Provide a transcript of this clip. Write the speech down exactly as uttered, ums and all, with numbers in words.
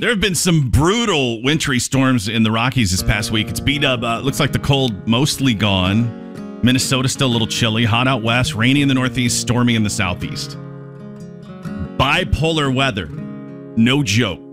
There have been some brutal wintry storms in the Rockies this past week. It's beat up. Uh, looks like the cold mostly gone. Minnesota still a little chilly. Hot out west. Rainy in the northeast. Stormy in the southeast. Bipolar weather. No joke.